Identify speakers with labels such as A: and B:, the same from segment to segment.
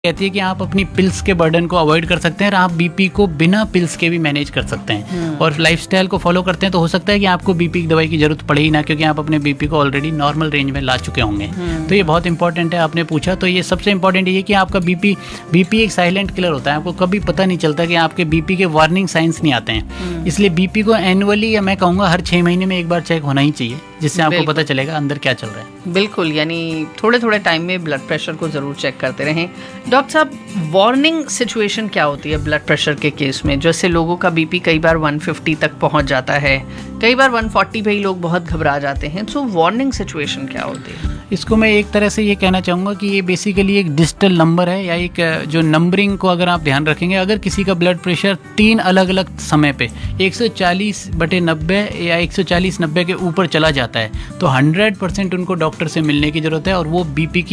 A: कहती है कि आप अपनी पिल्स के बर्डन को अवॉइड कर सकते हैं और आप बीपी को बिना पिल्स के भी मैनेज कर सकते हैं। और लाइफस्टाइल को फॉलो करते हैं तो हो सकता है कि आपको बीपी की दवाई की जरूरत पड़े ही ना, क्योंकि आप अपने बीपी को ऑलरेडी नॉर्मल रेंज में ला चुके होंगे। तो ये बहुत इंपॉर्टेंट है, आपने पूछा तो ये सबसे इंपॉर्टेंट ये कि आपका बीपी एक साइलेंट किलर होता है। आपको कभी पता नहीं चलता कि आपके बीपी के वार्निंग साइंस नहीं आते हैं। इसलिए बीपी को एनुअली, या मैं कहूँगा हर 6 महीने में एक बार चेक होना ही चाहिए, जिससे आपको पता चलेगा अंदर क्या चल रहा है।
B: बिल्कुल, यानी थोड़े थोड़े टाइम में ब्लड प्रेशर को जरूर चेक करते रहें। डॉक्टर साहब, वार्निंग सिचुएशन क्या होती है ब्लड प्रेशर के केस में? जैसे लोगों का बीपी कई बार 150 तक पहुंच जाता है, कई बार 140 पे ही लोग बहुत घबरा जाते हैं। सो वार्निंग सिचुएशन क्या होती है?
A: इसको मैं एक तरह से ये कहना चाहूँगा कि ये बेसिकली एक डिजिटल नंबर है, या एक जो नंबरिंग को अगर आप ध्यान रखेंगे, अगर किसी का ब्लड प्रेशर 3 अलग अलग समय पे 140/90 या 140/90 के ऊपर चला जाता है तो 100% उनको डॉक्टर से मिलने की ज़रूरत है, और वो बीपी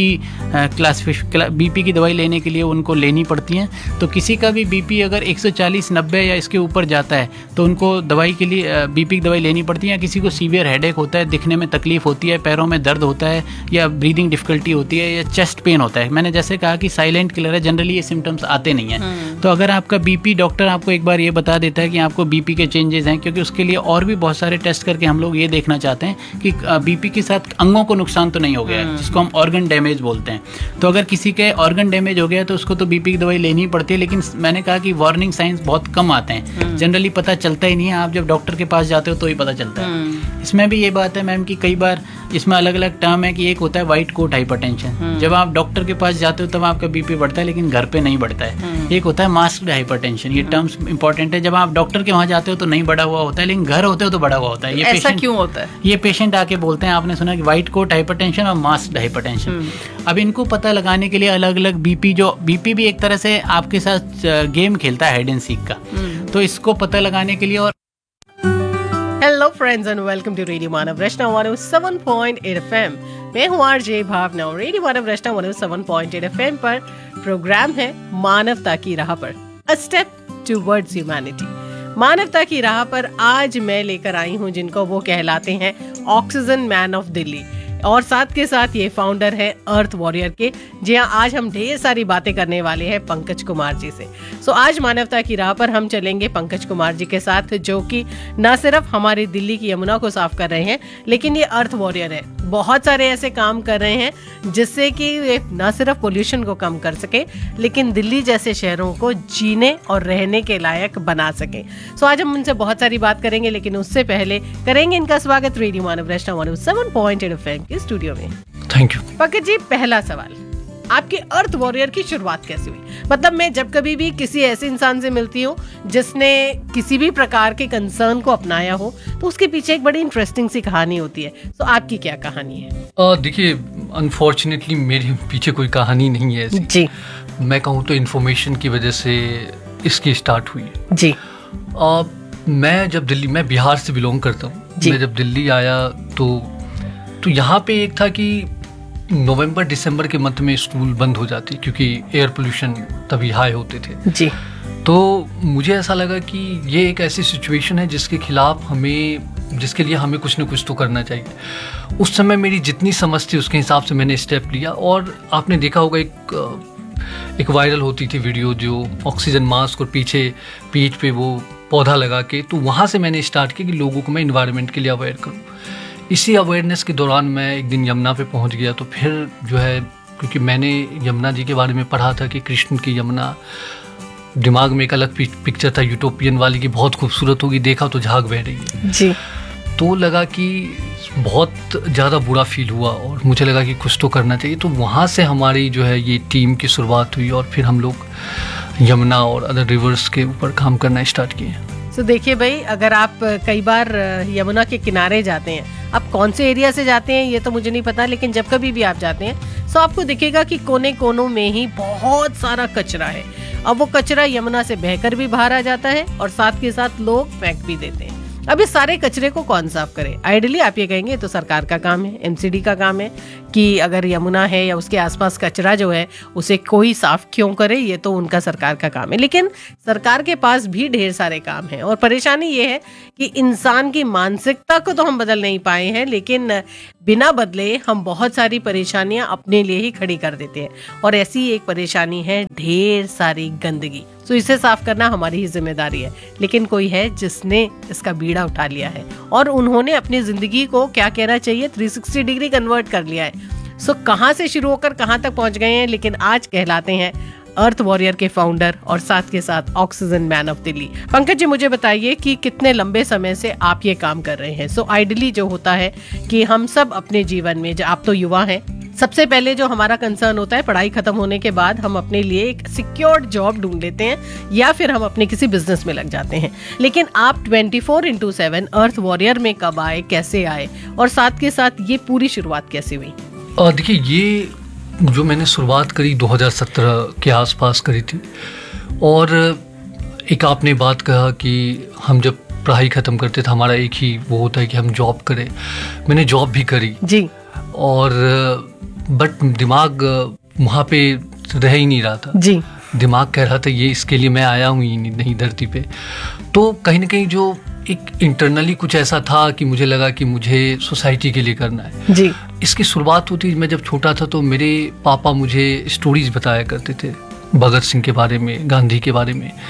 A: की दवाई लेने के लिए उनको लेनी पड़ती हैं। तो किसी का भी बीपी अगर 140/90 या इसके ऊपर जाता है तो उनको दवाई के लिए बीपी की दवाई लेनी पड़ती है। या किसी को सीवियर हेडेक होता है, दिखने में तकलीफ होती है, पैरों में दर्द होता है, या ब्रीदिंग डिफिकल्टी होती है, या चेस्ट पेन होता है। मैंने जैसे कहा कि साइलेंट किलर है, जनरली ये सिम्टम्स आते नहीं हैं। तो अगर आपका बीपी, डॉक्टर आपको एक बार ये बता देता है कि आपको बीपी के चेंजेस हैं, क्योंकि उसके लिए और भी बहुत सारे टेस्ट करके हम लोग ये देखना चाहते हैं कि बीपी के साथ अंगों को नुकसान तो नहीं हो गया है, जिसको हम ऑर्गन डैमेज बोलते हैं। तो अगर किसी के ऑर्गन डैमेज हो गया तो उसको तो बीपी की दवाई लेनी पड़ती है, लेकिन मैंने कहा कि वार्निंग साइंस बहुत कम आते हैं, जनरली पता चलता ही नहीं है। आप जब डॉक्टर के पास जाते हो तो ही पता चलता है। इसमें भी ये बात है मैम कि कई बार इसमें अलग अलग टर्म है कि एक होता है व्हाइट कोट हाइपरटेंशन, जब आप डॉक्टर के पास जाते हो तब आपका बीपी बढ़ता है लेकिन घर पे नहीं बढ़ता है। एक होता है मास्क्ड हाइपरटेंशन, ये टर्म्स इंपॉर्टेंट है। जब आप डॉक्टर के वहाँ जाते हो तो नहीं बढ़ा हुआ होता है, लेकिन घर होते हो तो बढ़ा हुआ होता है। ये
B: ऐसा क्यों होता है?
A: ये पेशेंट आके बोलते हैं, आपने सुना कि व्हाइट कोट हाइपरटेंशन और मास्क्ड हाइपरटेंशन। अब इनको पता लगाने के लिए अलग अलग बीपी भी एक तरह से आपके साथ गेम खेलता है, हाइड एंड सीक का। तो इसको पता लगाने के लिए, और
C: hello friends and welcome to radio Manav Rachna 107.8 FM। मैं हूँ आरजे भावना और रेडियो मानव रचना 107.8 FM पर प्रोग्राम है मानवता की राह पर, अ स्टेप टुवर्ड्स ह्यूमैनिटी। मानवता की राह पर आज मैं लेकर आई हूँ जिनको वो कहलाते हैं ऑक्सीजन मैन ऑफ दिल्ली, और साथ के साथ ये फाउंडर है अर्थ वॉरियर के। जी हाँ, आज हम ढेर सारी बातें करने वाले हैं पंकज कुमार जी से। सो आज मानवता की राह पर हम चलेंगे पंकज कुमार जी के साथ, जो कि न सिर्फ हमारी दिल्ली की यमुना को साफ कर रहे हैं, लेकिन ये अर्थ वॉरियर है। बहुत सारे ऐसे काम कर रहे हैं जिससे कि ये न सिर्फ पोल्यूशन को कम कर सके, लेकिन दिल्ली जैसे शहरों को जीने और रहने के लायक बना सके। सो आज हम उनसे बहुत सारी बात करेंगे, लेकिन उससे पहले करेंगे इनका स्वागत रेडियो मानव रचना 107.8 FM के स्टूडियो में।
A: Thank you.
C: पंकज जी, पहला सवाल, आपके अर्थ वॉरियर की शुरुआत कैसे हुई? मतलब मैं जब कभी भी किसी ऐसे इंसान से मिलती हूँ जिसने किसी भी प्रकार के कंसर्न को अपनाया हो, तो उसके पीछे एक बड़ी इंटरेस्टिंग सी कहानी होती है। तो आपकी क्या कहानी है?
D: देखिए, अनफॉर्चुनेटली मेरे पीछे कोई कहानी नहीं है ऐसी। जी। मैं कहूँ तो इन्फॉर्मेशन की वजह से इसकी स्टार्ट हुई
C: जी।
D: मैं बिहार से बिलोंग करता हूँ। मैं जब दिल्ली आया तो यहाँ पे एक था कि नवंबर दिसंबर के मंथ में स्कूल बंद हो जाती, क्योंकि एयर पोल्यूशन तभी हाई होते थे
C: जी।
D: तो मुझे ऐसा लगा कि ये एक ऐसी सिचुएशन है जिसके लिए हमें कुछ न कुछ तो करना चाहिए। उस समय मेरी जितनी समझ थी उसके हिसाब से मैंने स्टेप लिया, और आपने देखा होगा एक वायरल होती थी वीडियो, जो ऑक्सीजन मास्क और पीछे पीठ पे वो पौधा लगा के, तो वहाँ से मैंने स्टार्ट किया कि लोगों को मैं इन्वायरमेंट के लिए अवेयर करूँ। इसी अवेयरनेस के दौरान मैं एक दिन यमुना पे पहुंच गया। तो फिर जो है, क्योंकि मैंने यमुना जी के बारे में पढ़ा था कि कृष्ण की यमुना, दिमाग में एक अलग पिक्चर था यूटोपियन वाली की, बहुत खूबसूरत होगी, देखा तो झाग बह रही है
C: जी।
D: तो लगा कि बहुत ज़्यादा बुरा फील हुआ और मुझे लगा कि कुछ तो करना चाहिए। तो वहाँ से हमारी जो है ये टीम की शुरुआत हुई, और फिर हम लोग यमुना और अदर रिवर्स के ऊपर काम करना स्टार्ट किए।
C: तो देखिए भाई, अगर आप कई बार यमुना के किनारे जाते हैं, आप कौन से एरिया से जाते हैं ये तो मुझे नहीं पता, लेकिन जब कभी भी आप जाते हैं तो आपको दिखेगा कि कोने कोनों में ही बहुत सारा कचरा है। अब वो कचरा यमुना से बहकर भी बाहर आ जाता है और साथ के साथ लोग फेंक भी देते हैं। अब इस सारे कचरे को कौन साफ करे? आइडियली आप ये कहेंगे तो सरकार का काम है, एमसीडी का काम है कि अगर यमुना है या उसके आसपास कचरा जो है उसे कोई साफ क्यों करे, ये तो उनका सरकार का काम है। लेकिन सरकार के पास भी ढेर सारे काम हैं, और परेशानी ये है कि इंसान की मानसिकता को तो हम बदल नहीं पाए हैं, लेकिन बिना बदले हम बहुत सारी परेशानियां अपने लिए ही खड़ी कर देते हैं, और ऐसी एक परेशानी है ढेर सारी गंदगी। तो इसे साफ करना हमारी ही जिम्मेदारी है, लेकिन कोई है जिसने इसका बीड़ा उठा लिया है और उन्होंने अपनी जिंदगी को क्या कहना चाहिए 360 डिग्री कन्वर्ट कर लिया है। सो कहाँ से शुरू होकर कहाँ तक पहुंच गए हैं, लेकिन आज कहलाते हैं अर्थ वॉरियर के फाउंडर और साथ के साथ oxygen man of Delhi. Pankaj ji, मुझे बताइए कि कितने लंबे समय से आप ये काम कर रहे हैं। सो आइडियली जो होता है कि हम सब अपने जीवन में, आप तो युवा हैं, सबसे पहले जो हमारा कंसर्न होता है पढ़ाई खत्म होने के बाद हम अपने लिए एक सिक्योर्ड जॉब ढूंढ लेते हैं या फिर हम अपने किसी बिजनेस में लग जाते हैं। लेकिन आप 24/7 अर्थ वॉरियर में कब आए, कैसे आए, और साथ के साथ ये पूरी शुरुआत कैसे हुई?
D: देखिए, ये जो मैंने शुरुआत करी 2017 के आसपास करी थी, और एक आपने बात कहा कि हम जब पढ़ाई ख़त्म करते थे हमारा एक ही वो होता है कि हम जॉब करें। मैंने जॉब भी करी जी, और बट दिमाग वहाँ पे रह ही नहीं रहा था जी। दिमाग कह रहा था ये इसके लिए मैं आया हूँ ही नहीं धरती पे। तो कहीं ना कहीं जो एक इंटरनली कुछ ऐसा था कि मुझे लगा कि मुझे सोसाइटी के लिए करना है जी। इसकी शुरुआत होती, मैं जब छोटा था तो मेरे पापा मुझे स्टोरीज बताया करते थे भगत सिंह के बारे में, गांधी के बारे में,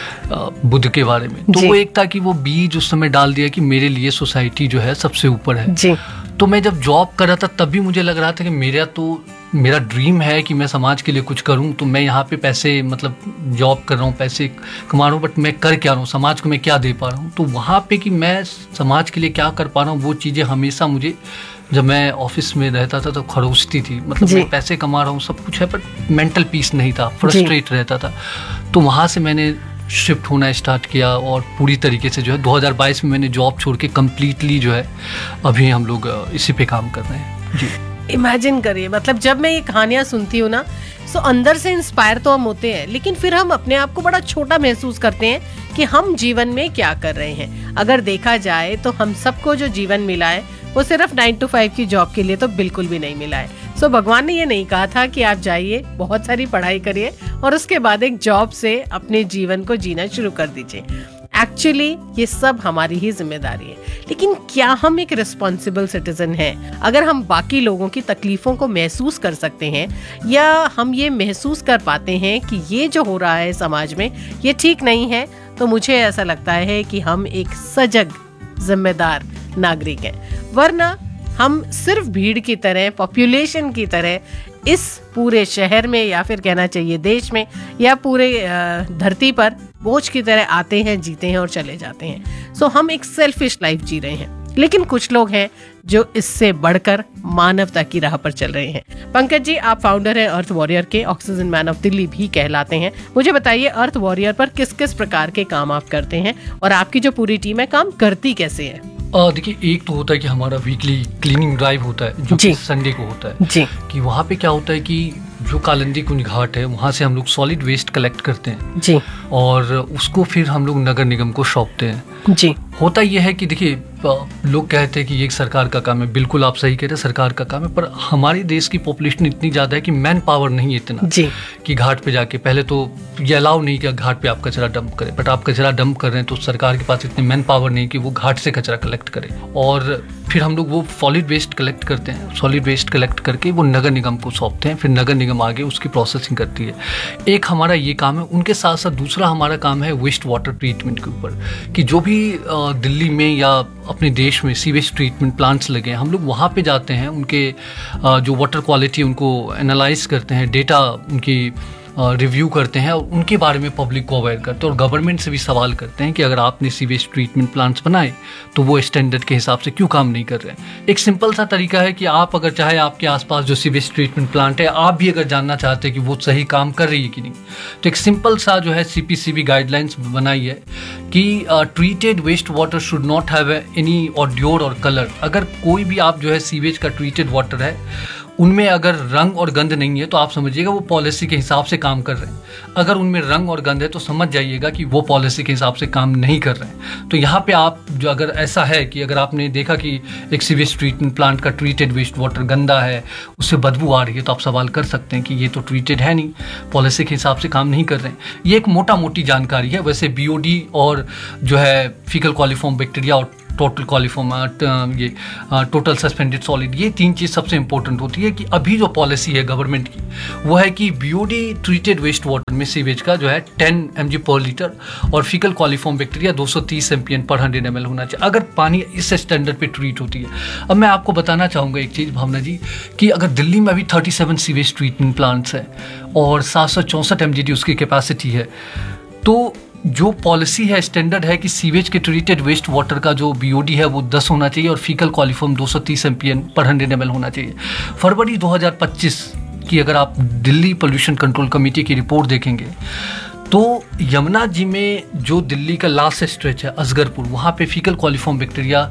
D: बुद्ध के बारे में। तो वो एक था कि वो बीज उस समय डाल दिया कि मेरे लिए सोसाइटी जो है सबसे ऊपर है जी। तो मैं जब जॉब कर रहा था तब भी मुझे लग रहा था कि मेरा ड्रीम है कि मैं समाज के लिए कुछ करूं। तो मैं यहाँ पे पैसे, मतलब जॉब कर रहा हूँ, पैसे कमा रहा हूँ, बट मैं कर क्या रहा हूँ, समाज को मैं क्या दे पा रहा हूँ। तो वहाँ पे कि मैं समाज के लिए क्या कर पा रहा हूँ, वो चीज़ें हमेशा मुझे, जब मैं ऑफिस में रहता था तो खरोचती थी। मतलब मैं पैसे कमा रहा हूँ, सब कुछ है, बट मेंटल पीस नहीं था, फ्रस्ट्रेट रहता था। तो वहाँ से मैंने शिफ्ट होना स्टार्ट किया और पूरी तरीके से जो है 2022 में मैंने जॉब छोड़ के कम्प्लीटली जो है अभी हम लोग इसी पे काम कर रहे हैं जी।
C: इमेजिन करिए, मतलब जब मैं ये कहानियां सुनती हूँ ना, तो अंदर से इंस्पायर तो हम होते हैं, लेकिन फिर हम अपने आप को बड़ा छोटा महसूस करते हैं कि हम जीवन में क्या कर रहे हैं। अगर देखा जाए तो हम सबको जो जीवन मिला है वो सिर्फ 9 to 5 की जॉब के लिए तो बिल्कुल भी नहीं मिला है। सो भगवान ने ये नहीं कहा था कि आप जाइए, बहुत सारी पढ़ाई करिए और उसके बाद एक जॉब से अपने जीवन को जीना शुरू कर दीजिए। एक्चुअली ये सब हमारी ही जिम्मेदारी है। लेकिन क्या हम एक रिस्पॉन्सिबल सिटीजन हैं? अगर हम बाकी लोगों की तकलीफों को महसूस कर सकते हैं, या हम ये महसूस कर पाते हैं कि ये जो हो रहा है समाज में ये ठीक नहीं है, तो मुझे ऐसा लगता है कि हम एक सजग जिम्मेदार नागरिक हैं। वरना हम सिर्फ भीड़ की तरह, पॉपुलेशन की तरह इस पूरे शहर में, या फिर कहना चाहिए देश में, या पूरे धरती पर बोझ की तरह आते हैं, जीते हैं और चले जाते हैं। सो हम एक सेल्फिश लाइफ जी रहे हैं। लेकिन कुछ लोग हैं जो इससे बढ़कर मानवता की राह पर चल रहे हैं। पंकज जी, आप फाउंडर हैं अर्थ वॉरियर के, ऑक्सीजन मैन ऑफ दिल्ली भी कहलाते हैं। मुझे बताइए, अर्थ वॉरियर पर किस किस प्रकार के काम आप करते हैं और आपकी जो पूरी टीम है काम करती कैसे है?
D: देखिए, एक तो होता है कि हमारा वीकली क्लीनिंग ड्राइव होता है जो कि संडे को होता है जी। कि वहाँ पे क्या होता है कि जो कालिंदी कुंज घाट है वहाँ से हम लोग सॉलिड वेस्ट कलेक्ट करते हैं जी, और उसको फिर हम लोग नगर निगम को सौंपते हैं जी। होता यह है कि देखिए, लोग कहते हैं कि ये एक सरकार का काम है, बिल्कुल आप सही कह रहे हैं, सरकार का काम है, पर हमारे देश की पॉपुलेशन इतनी ज़्यादा है कि मैन पावर नहीं है इतना जी कि घाट पे जाके, पहले तो ये अलाउ नहीं कि घाट पे आप कचरा डंप करें, बट आप कचरा डंप कर रहे हैं तो सरकार के पास इतनी मैन पावर नहीं कि वो घाट से कचरा कलेक्ट करे। और फिर हम लोग वो सॉलिड वेस्ट कलेक्ट करते हैं, सॉलिड वेस्ट कलेक्ट करके वो नगर निगम को सौंपते हैं, फिर नगर निगम आगे उसकी प्रोसेसिंग करती है। एक हमारा ये काम है। उनके साथ साथ दूसरा हमारा काम है वेस्ट वाटर ट्रीटमेंट के ऊपर, कि जो भी दिल्ली में या अपने देश में सीवेज ट्रीटमेंट प्लांट्स लगे हैं, हम लोग वहाँ पे जाते हैं, उनके जो वाटर क्वालिटी उनको एनालाइज करते हैं, डेटा उनकी रिव्यू करते हैं और उनके बारे में पब्लिक को अवेयर करते हैं, और गवर्नमेंट से भी सवाल करते हैं कि अगर आपने सीवेज ट्रीटमेंट प्लांट्स बनाए तो वो स्टैंडर्ड के हिसाब से क्यों काम नहीं कर रहे हैं। एक सिंपल सा तरीका है कि आप अगर चाहे आपके आसपास जो सीवेज ट्रीटमेंट प्लांट है, आप भी अगर जानना चाहते हैं कि वो सही काम कर रही है कि नहीं, तो एक सिंपल सा जो है CPCB गाइडलाइंस बनाई है कि treated waste water should not have any ऑड्योर और कलर। अगर कोई भी आप जो है सीवेज का ट्रीटेड वाटर है उनमें अगर रंग और गंध नहीं है तो आप समझिएगा वो पॉलिसी के हिसाब से काम कर रहे हैं। अगर उनमें रंग और गंध है तो समझ जाइएगा कि वो पॉलिसी के हिसाब से काम नहीं कर रहे हैं। तो यहाँ पे आप जो, अगर ऐसा है कि अगर आपने देखा कि एक सीवेज ट्रीटमेंट प्लांट का ट्रीटेड वेस्ट वाटर गंदा है, उससे बदबू आ रही है, तो आप सवाल कर सकते हैं कि ये तो ट्रीटेड है नहीं, पॉलिसी के हिसाब से काम नहीं कर रहे हैं। ये एक मोटा मोटी जानकारी है। वैसे BOD और जो है फीकल कॉलीफॉर्म बैक्टीरिया और टोटल कॉलिफॉर्म, ये टोटल सस्पेंडेड सॉलिड, ये 3 चीज़ सबसे इंपॉर्टेंट होती है। कि अभी जो पॉलिसी है गवर्नमेंट की वो है कि बीओडी ट्रीटेड वेस्ट वाटर में सीवेज का जो है 10 mg पर लीटर और फीकल कॉलिफॉर्म बैक्टीरिया 230 MPN पर 100 ml होना चाहिए अगर पानी इस स्टैंडर्ड पे ट्रीट होती है। अब मैं आपको बताना चाहूँगा एक चीज़ भावना जी, कि अगर दिल्ली में अभी 37 सीवेज ट्रीटमेंट प्लांट्स हैं और 764 MGD उसकी कैपेसिटी है, तो जो पॉलिसी है, स्टैंडर्ड है कि सीवेज के ट्रीटेड वेस्ट वाटर का जो बीओडी है वो 10 होना चाहिए और फीकल कॉलिफॉर्म 230 MPN पर 100 ml होना चाहिए। फरवरी 2025 की अगर आप दिल्ली पोल्यूशन कंट्रोल कमेटी की रिपोर्ट देखेंगे तो यमुना जी में जो दिल्ली का लास्ट स्ट्रेच है असगरपुर, वहाँ पे फीकल कॉलिफॉर्म बैक्टीरिया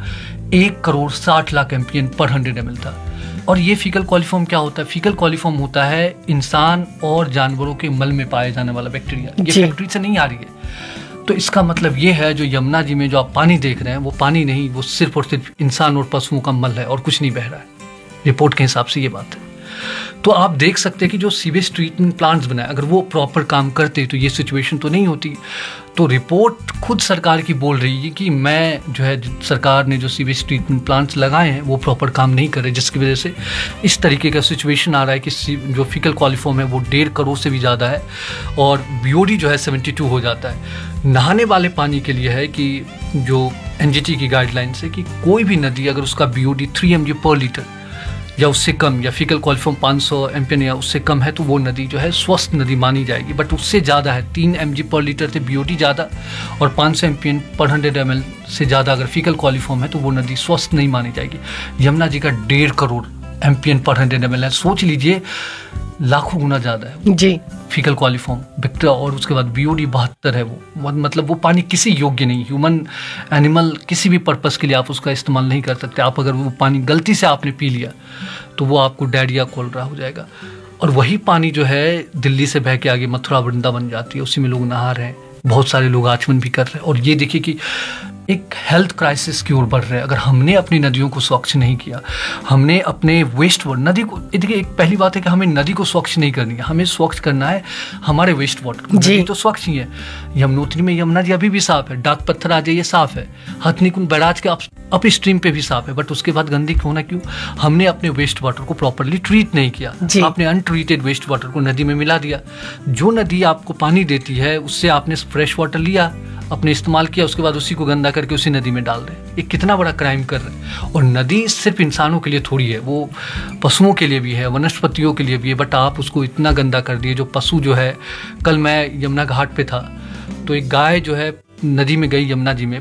D: 1,60,00,000 MPN पर 100 ml था। और ये फीकल कॉलिफॉर्म क्या होता है? फीकल कॉलिफॉर्म होता है इंसान और जानवरों के मल में पाए जाने वाला बैक्टीरिया। ये फैक्ट्री से नहीं आ रही है। तो इसका मतलब ये है जो यमुना जी में जो आप पानी देख रहे हैं वो पानी नहीं, वो सिर्फ और सिर्फ इंसान और पशुओं का मल है और कुछ नहीं बह रहा है। रिपोर्ट के हिसाब से ये बात है। तो आप देख सकते हैं कि जो सीवेज ट्रीटमेंट प्लांट्स बनाए अगर वो प्रॉपर काम करते तो ये सिचुएशन तो नहीं होती। तो रिपोर्ट खुद सरकार की बोल रही है कि मैं जो है सरकार ने जो सीवेज ट्रीटमेंट प्लांट्स लगाए हैं वो प्रॉपर काम नहीं कर रहे, जिसकी वजह से इस तरीके का सिचुएशन आ रहा है कि जो फीकल कॉलिफॉर्म है वो 1.5 करोड़ से भी ज़्यादा है और बीओडी जो है 72 हो जाता है। नहाने वाले पानी के लिए है कि जो एनजीटी की गाइडलाइंस है कि कोई भी नदी अगर उसका बीओडी 3 mg पर लीटर या उससे कम या फीकल कॉलिफॉर्म 500 MPN या उससे कम है तो वो नदी जो है स्वस्थ नदी मानी जाएगी। बट उससे ज़्यादा है, 3 mg पर लीटर से बीओडी ज़्यादा और 500 MPN पर 100 ml से ज़्यादा अगर फीकल कॉलिफॉर्म है तो वो नदी स्वस्थ नहीं मानी जाएगी। यमुना जी का 1.5 करोड़ MPN पर 100 ml है। सोच लीजिए लाखों गुना ज़्यादा है
C: जी
D: फीकल कॉलिफॉर्म बैक्टीरिया। और उसके बाद बीओडी 72 है। वो मतलब वो पानी किसी योग्य नहीं, ह्यूमन एनिमल किसी भी पर्पस के लिए आप उसका इस्तेमाल नहीं कर सकते। आप अगर वो पानी गलती से आपने पी लिया तो वो आपको डायरिया कोलरा हो जाएगा। और वही पानी जो है दिल्ली से बह के आगे मथुरा वृंदावन जाती है, उसी में लोग नहा रहे हैं, बहुत सारे लोग आचमन भी कर रहे हैं। और ये देखिए कि एक हेल्थ क्राइसिस की ओर बढ़ रहे हैं। अगर हमने अपनी नदियों को स्वच्छ नहीं किया, हमने अपने वेस्ट वाटर नदी को, देखिए एक पहली बात है कि हमें नदी को स्वच्छ नहीं करनी है, हमें स्वच्छ करना है हमारे वेस्ट वाटर को। नदी तो स्वच्छ ही है, यमुनोत्री में यमुना जी अभी भी साफ है, डाक पत्थर आ जाइए साफ है, हथनीकुंड बैराज के अप स्ट्रीम पे भी साफ है। बट उसके बाद गंदगी होना क्यों? हमने अपने वेस्ट वाटर को प्रॉपरली ट्रीट नहीं किया। आपने अनट्रीटेड वेस्ट वाटर को नदी में मिला दिया। जो नदी आपको पानी देती है उससे आपने फ्रेश वाटर लिया, अपने इस्तेमाल किया, उसके बाद उसी को गंदा करके उसी नदी में डाल रहे हैं। ये कितना बड़ा क्राइम कर रहे हैं। और नदी सिर्फ इंसानों के लिए थोड़ी है, वो पशुओं के लिए भी है, वनस्पतियों के लिए भी है। बट आप उसको इतना गंदा कर दिए। जो पशु जो है, कल मैं यमुना घाट पे था तो एक गाय जो है नदी में गई, यमुना जी में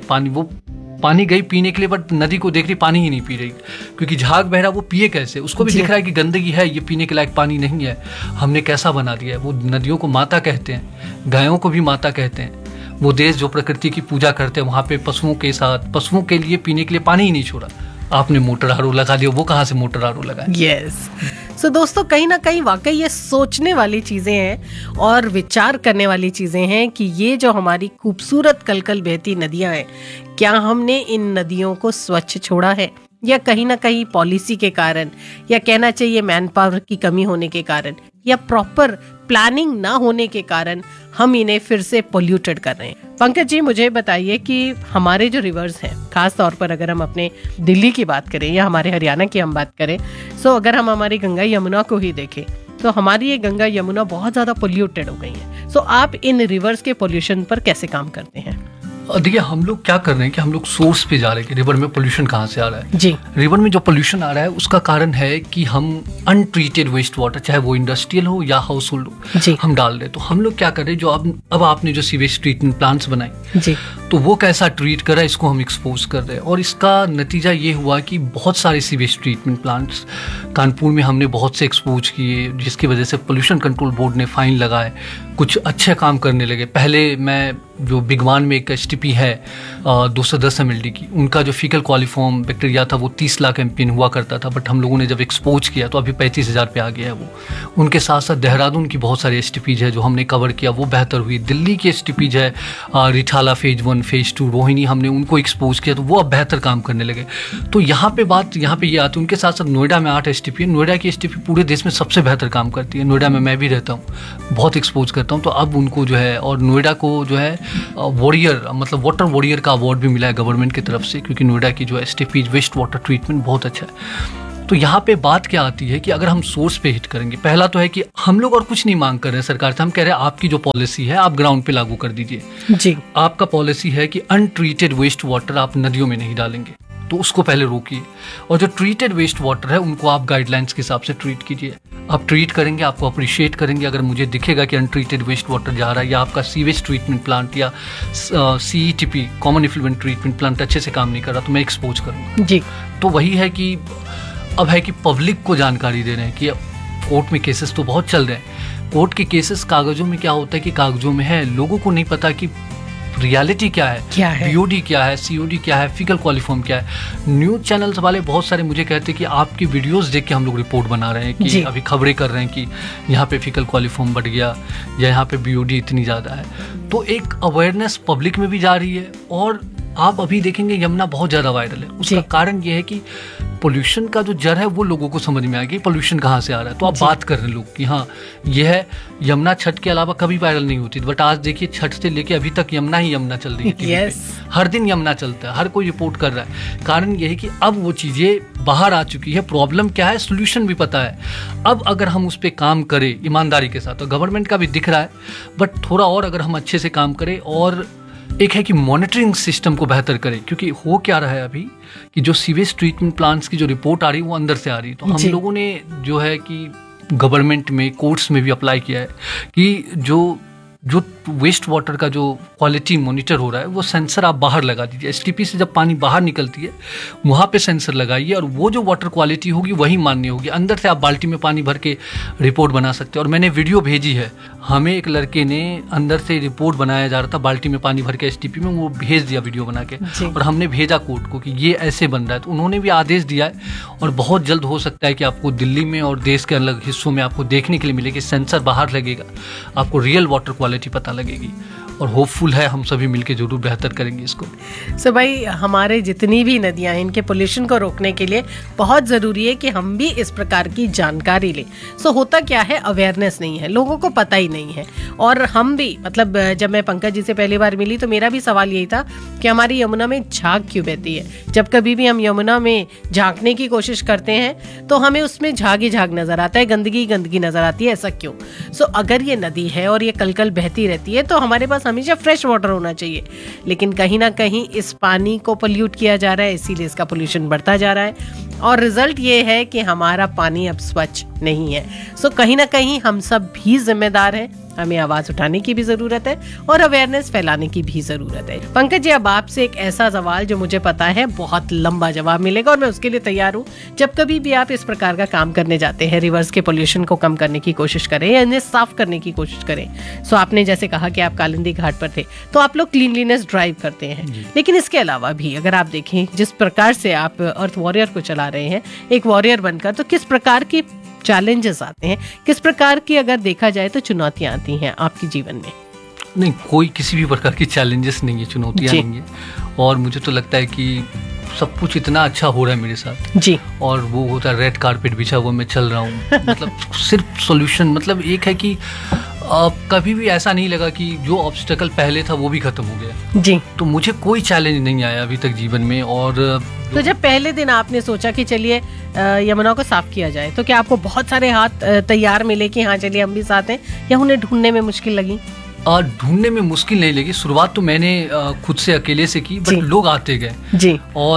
D: पानी गई पीने के लिए, बट नदी को देख रही पानी ही नहीं पी रही क्योंकि झाग बह रहा, वो पिए कैसे? उसको भी दिख रहा है कि गंदगी है, ये पीने के लायक पानी नहीं है। हमने कैसा बना दिया है। वो नदियों को माता कहते हैं, गायों को भी माता कहते हैं। वो देश जो प्रकृति की पूजा करते हैं वहाँ पे पशुओं के साथ, पशुओं के लिए पीने के लिए पानी ही नहीं छोड़ा। आपने मोटर आर ओ लगा दिया, वो कहाँ से मोटर आर ओ लगाए?
C: यस। सो दोस्तों, कहीं ना कहीं वाकई ये सोचने वाली चीज़ें हैं और विचार करने वाली चीज़ें हैं कि ये जो हमारी खूबसूरत कलकल बहती नदियाँ हैं, क्या हमने इन नदियों को स्वच्छ छोड़ा है या कहीं ना कहीं पॉलिसी के कारण, या कहना चाहिए मैन पावर की कमी होने के कारण, या प्रॉपर प्लानिंग ना होने के कारण हम इन्हें फिर से पोल्यूटेड कर रहे हैं। पंकज जी, मुझे बताइए कि हमारे जो रिवर्स हैं, खास तौर पर अगर हम अपने दिल्ली की बात करें या हमारे हरियाणा की हम बात करें, सो अगर हम हमारी गंगा यमुना को ही देखें तो हमारी ये गंगा यमुना बहुत ज़्यादा पोल्यूटेड हो गई है। सो आप इन रिवर्स के पोल्यूशन पर कैसे काम करते हैं?
D: देखिए, हम लोग क्या कर रहे हैं कि हम लोग सोर्स पे जा रहे हैं कि रिवर में पोल्यूशन कहाँ से आ रहा है।
C: जी,
D: रिवर में जो पोल्यूशन आ रहा है उसका कारण है कि हम अनट्रीटेड वेस्ट वाटर, चाहे वो इंडस्ट्रियल हो या हाउस होल्ड हो, हम डाल रहे हैं। तो हम लोग क्या कर रहे हैं, जो अब आपने जो सीवेज ट्रीटमेंट प्लांट्स बनाए
C: जी,
D: तो वो कैसा ट्रीट कर रहा है, इसको हम एक्सपोज कर रहे हैं। और इसका नतीजा ये हुआ कि बहुत सारे सीवेज ट्रीटमेंट प्लांट्स कानपुर में हमने बहुत से एक्सपोज किए, जिसकी वजह से पोल्यूशन कंट्रोल बोर्ड ने फाइन लगाए, कुछ अच्छे काम करने लगे। पहले मैं जो बिगवान में एक STP है 210 ml की, उनका जो फीकल कॉलिफॉर्म बैक्टीरिया था वो 30 लाख MPN हुआ करता था। बट हम लोगों ने जब एक्सपोज किया तो अभी 35,000 पे आ गया है वो। उनके साथ साथ देहरादून की बहुत सारी STPs है जो हमने कवर किया, वो बेहतर हुई। दिल्ली की STPs है रिठाला फेज 1 1, फेज 2 रोहिणी, हमने उनको एक्सपोज किया तो वो अब बेहतर काम करने लगे। तो यहाँ पे ये आती है। उनके साथ साथ नोएडा में 8 STP है। नोएडा की STP पूरे देश में सबसे बेहतर काम करती है। नोएडा में मैं भी रहता हूँ, बहुत एक्सपोज करता हूँ। तो अब उनको जो है, और नोएडा को जो है वॉरियर, मतलब वाटर वॉरियर का अवार्ड भी मिला है गवर्नमेंट की तरफ से, क्योंकि नोएडा की जो STP वेस्ट वाटर ट्रीटमेंट बहुत अच्छा है। तो यहाँ पे बात क्या आती है कि अगर हम सोर्स पे हिट करेंगे, पहला तो है कि हम लोग और कुछ नहीं मांग कर रहे हैं सरकार से, हम कह रहे हैं आपकी जो पॉलिसी है आप ग्राउंड पे लागू कर दीजिए।
C: जी,
D: आपका पॉलिसी है कि अनट्रीटेड वेस्ट वाटर आप नदियों में नहीं डालेंगे, तो उसको पहले रोकिए। और जो ट्रीटेड वेस्ट वाटर है उनको आप गाइडलाइंस के हिसाब से ट्रीट कीजिए। आप ट्रीट करेंगे, आपको अप्रिशिएट करेंगे। अगर मुझे दिखेगा कि अनट्रीटेड वेस्ट वाटर जा रहा है, या आपका सीवेज ट्रीटमेंट प्लांट या CETP common effluent treatment plant अच्छे से काम नहीं कर रहा, तो मैं एक्सपोज करूँगा।
C: जी,
D: तो वही है कि अब है कि पब्लिक को जानकारी दे रहे हैं कि कोर्ट में केसेस तो बहुत चल रहे हैं। कोर्ट के केसेस कागजों में क्या होता है कि कागजों में है, लोगों को नहीं पता कि रियलिटी क्या है, BOD क्या है, COD क्या है, फीकल कॉलिफॉर्म क्या है। न्यूज़ चैनल्स वाले बहुत सारे मुझे कहते हैं कि आपकी वीडियोस देख के हम लोग रिपोर्ट बना रहे हैं कि अभी खबरें कर रहे हैं कि यहाँ पे फीकल कॉलिफॉर्म बढ़ गया या यहाँ पे BOD इतनी ज़्यादा है। तो एक अवेयरनेस पब्लिक में भी जा रही है। और आप अभी देखेंगे यमुना बहुत ज़्यादा वायरल है। उसका कारण ये है कि पोल्यूशन का जो जड़ है वो लोगों को समझ में आ गया, पोल्यूशन कहाँ से आ रहा है। तो आप बात कर रहे हैं लोग कि हाँ ये है। यमुना छठ के अलावा कभी वायरल नहीं होती, बट आज देखिए छठ से लेके अभी तक यमुना ही यमुना चल रही है TV पे। हर दिन यमुना चलता है, हर कोई रिपोर्ट कर रहा है। कारण ये है कि अब वो चीज़ें बाहर आ चुकी है, प्रॉब्लम क्या है, सोल्यूशन भी पता है। अब अगर हम उस पर काम करें ईमानदारी के साथ, तो गवर्नमेंट का भी दिख रहा है, बट थोड़ा और अगर हम अच्छे से काम करें, और एक है कि मॉनिटरिंग सिस्टम को बेहतर करें। क्योंकि हो क्या रहा है अभी कि जो सीवेज ट्रीटमेंट प्लांट्स की जो रिपोर्ट आ रही है वो अंदर से आ रही है। तो हम लोगों ने जो है कि गवर्नमेंट में, कोर्ट्स में भी अप्लाई किया है कि जो वेस्ट वाटर का जो क्वालिटी मॉनिटर हो रहा है वो सेंसर आप बाहर लगा दीजिए। STP से जब पानी बाहर निकलती है वहाँ पे सेंसर लगाइए, और वो जो वाटर क्वालिटी होगी वही मान्य होगी। अंदर से आप बाल्टी में पानी भर के रिपोर्ट बना सकते हैं। और मैंने वीडियो भेजी है, हमें एक लड़के ने अंदर से रिपोर्ट बनाया जा रहा था बाल्टी में पानी भर के STP में, वो भेज दिया वीडियो बना के, और हमने भेजा कोर्ट को कि ये ऐसे बन रहा है। तो उन्होंने भी आदेश दिया है, और बहुत जल्द हो सकता है कि आपको दिल्ली में और देश के अलग हिस्सों में आपको देखने के लिए मिलेगी सेंसर बाहर लगेगा, आपको रियल वाटर क्वालिटी पता लगेगी। और होपफुल है हम सभी मिलके जरूर बेहतर करेंगे इसको।
C: सो भाई, हमारे जितनी भी नदियां हैं इनके पोल्यूशन को रोकने के लिए बहुत ज़रूरी है कि हम भी इस प्रकार की जानकारी लें। सो होता क्या है, अवेयरनेस नहीं है, लोगों को पता ही नहीं है। और हम भी, मतलब जब मैं पंकज जी से पहली बार मिली तो मेरा भी सवाल यही था कि हमारी यमुना में झाग क्यों बहती है। जब कभी भी हम यमुना में झांकने की कोशिश करते हैं तो हमें उसमें झाग ही झाग नजर आता है, गंदगी गंदगी नजर आती है। ऐसा क्यों? सो अगर ये नदी है और ये कल कल बहती रहती है तो हमारे पास हमेशा फ्रेश वाटर होना चाहिए, लेकिन कहीं ना कहीं इस पानी को पोल्यूट किया जा रहा है, इसीलिए इसका पोल्यूशन बढ़ता जा रहा है। और रिजल्ट ये है कि हमारा पानी अब स्वच्छ नहीं है। सो कहीं ना कहीं हम सब भी जिम्मेदार हैं, हमें आवाज उठाने की भी जरूरत है और अवेयरनेस फैलाने की भी जरूरत है। पंकज जी, अब आपसे एक ऐसा सवाल जो मुझे पता है बहुत लंबा जवाब मिलेगा और मैं उसके लिए तैयार हूँ। जब कभी भी आप इस प्रकार का काम करने जाते हैं, रिवर्स के पोल्यूशन को कम करने की कोशिश करें या इन्हें साफ करने की कोशिश करें, सो आपने जैसे कहा कि आप कालिंदी घाट पर थे, तो आप लोग क्लीनलीनेस ड्राइव करते हैं, लेकिन इसके अलावा भी अगर आप देखें जिस प्रकार से आप अर्थ वॉरियर को चला रहे हैं एक वॉरियर बनकर, तो किस प्रकार की चैलेंजेस आते हैं, किस प्रकार की अगर देखा जाए तो चुनौतियां आती हैं आपके जीवन में?
D: नहीं, कोई किसी भी प्रकार की चैलेंजेस नहीं है, चुनौतियां नहीं है। और मुझे तो लगता है कि सब कुछ इतना अच्छा हो रहा है मेरे साथ
C: जी,
D: और वो होता है रेड कारपेट बिछा हुआ मैं चल रहा हूँ। मतलब सिर्फ सॉल्यूशन, मतलब एक है कि कभी भी ऐसा नहीं लगा कि जो ऑब्स्टेकल पहले था वो भी खत्म हो गया
C: जी।
D: तो मुझे कोई चैलेंज नहीं आया अभी तक जीवन में। और
C: तो जब पहले दिन आपने सोचा कि चलिए यमुना को साफ किया जाए, तो क्या आपको बहुत सारे हाथ तैयार मिले कि हाँ चलिए हम भी साथ हैं, या उन्हें ढूंढने में मुश्किल लगी?
D: ढूंढने में मुश्किल नहीं लगी। शुरुआत तो मैंने खुद से अकेले से की, बट लोग आते गए जी।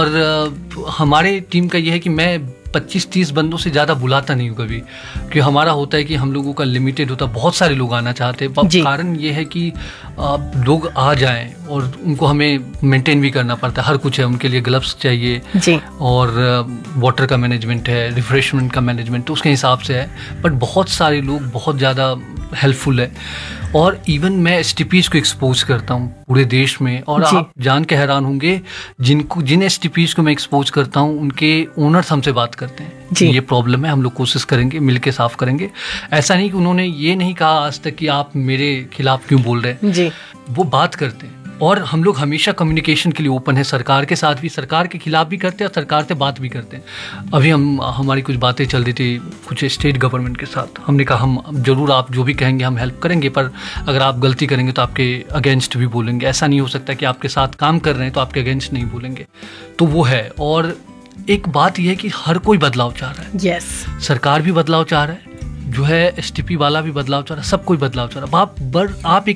D: और हमारे टीम का यह है कि मैं 25-30 बंदों से ज़्यादा बुलाता नहीं हूँ कभी, कि हमारा होता है कि हम लोगों का लिमिटेड होता है, बहुत सारे लोग आना चाहते हैं। कारण ये है कि लोग आ जाएं और उनको हमें मेंटेन भी करना पड़ता है, हर कुछ है उनके लिए, ग्लव्स चाहिए जी। और वाटर का मैनेजमेंट है, रिफ्रेशमेंट का मैनेजमेंट, तो उसके हिसाब से है। बट बहुत सारे लोग बहुत ज़्यादा हेल्पफुल है। और इवन मैं STPs को एक्सपोज करता हूँ पूरे देश में, और आप जान के हैरान होंगे जिन STPs को मैं एक्सपोज करता हूँ उनके ओनर्स हमसे बात करते हैं कि ये प्रॉब्लम है, हम लोग कोशिश करेंगे, मिलके साफ करेंगे। ऐसा नहीं कि उन्होंने ये नहीं कहा आज तक कि आप मेरे खिलाफ क्यों बोल रहे हैं, वो बात करते हैं और हम लोग हमेशा कम्युनिकेशन के लिए ओपन है, सरकार के साथ भी, सरकार के खिलाफ भी करते हैं और सरकार से बात भी करते हैं। अभी हमारी कुछ बातें चल रही थी कुछ स्टेट गवर्नमेंट के साथ, हमने कहा हम जरूर आप जो भी कहेंगे हम हेल्प करेंगे, पर अगर आप गलती करेंगे तो आपके अगेंस्ट भी बोलेंगे। ऐसा नहीं हो सकता कि आपके साथ काम कर रहे हैं तो आपके अगेंस्ट नहीं बोलेंगे। तो वो है। और एक बात यह है कि हर कोई बदलाव चाह रहा है।
C: यस,
D: सरकार भी बदलाव चाह रहा है, जो है STP वाला भी बदलाव चाह रहा है, सब कोई बदलाव चाह रहा है। आप एक